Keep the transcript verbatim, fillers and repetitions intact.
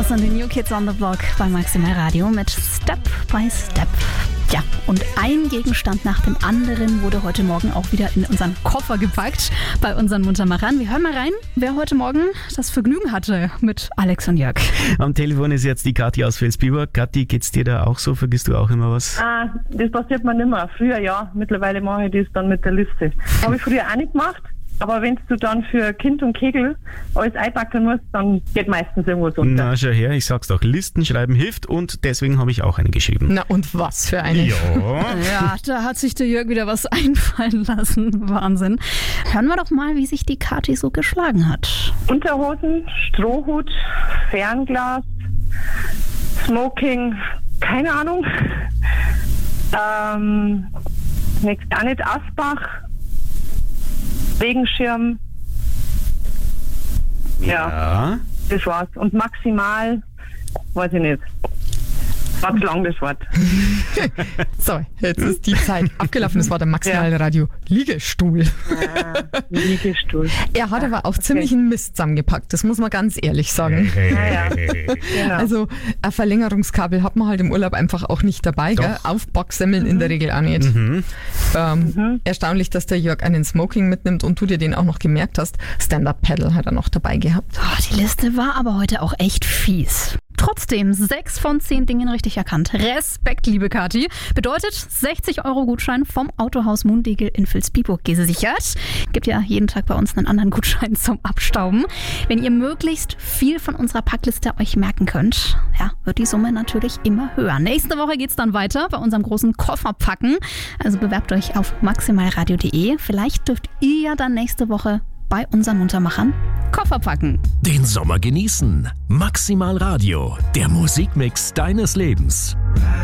Das sind die New Kids on the Block bei Maximal Radio mit Step by Step. Ja, und ein Gegenstand nach dem anderen wurde heute Morgen auch wieder in unseren Koffer gepackt bei unseren Muntermachern. Wir hören mal rein, wer heute Morgen das Vergnügen hatte mit Alex und Jörg. Am Telefon ist jetzt die Kathi aus Vilsbiburg. Kathi, geht's dir da auch so? Vergisst du auch immer was? Ah, das passiert mir nicht mehr. Früher ja, mittlerweile mache ich das dann mit der Liste. Habe ich früher auch nicht gemacht. Aber wenn du dann für Kind und Kegel alles einpacken musst, dann geht meistens irgendwas unter. Na, schau her, ich sag's doch, Listen schreiben hilft und deswegen habe ich auch eine geschrieben. Na und was für eine? Ja. Ja, da hat sich der Jörg wieder was einfallen lassen. Wahnsinn. Hören wir doch mal, wie sich die Kathi so geschlagen hat. Unterhosen, Strohhut, Fernglas, Smoking, keine Ahnung. Ähm, nächstes auch nicht Asbach. Regenschirm. Ja. Ja. Das war's. Und maximal, weiß ich nicht. War zu lang das Wort. So, jetzt ist die Zeit abgelaufen. Das war der Maximal Radio Liegestuhl. Ah, Liegestuhl. Er hat aber auch ziemlich einen Mist zusammengepackt, das muss man ganz ehrlich sagen. Naja, genau. Also ein Verlängerungskabel hat man halt im Urlaub einfach auch nicht dabei. Gell? Aufbacksemmeln in der Regel auch nicht. Mhm. Ähm, Mhm. Erstaunlich, dass der Jörg einen Smoking mitnimmt und du dir den auch noch gemerkt hast. Stand-Up-Paddle hat er noch dabei gehabt. Oh, die Liste war aber heute auch echt fies. Trotzdem, sechs von zehn Dingen richtig erkannt. Respekt, liebe Kathi. Bedeutet sechzig Euro Gutschein vom Autohaus Mundegel in Vilsbiburg gesichert. Gibt ja jeden Tag bei uns einen anderen Gutschein zum Abstauben. Wenn ihr möglichst viel von unserer Packliste euch merken könnt, ja, wird die Summe natürlich immer höher. Nächste Woche geht's dann weiter bei unserem großen Kofferpacken. Also bewerbt euch auf maximalradio punkt de. Vielleicht dürft ihr ja dann nächste Woche bei unseren Muntermachern Koffer packen. Den Sommer genießen. Maximal Radio, der Musikmix deines Lebens.